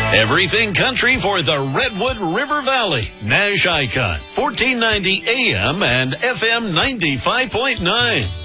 Everything country for the Redwood River Valley. Nash Icon, 1490 AM and FM 95.9.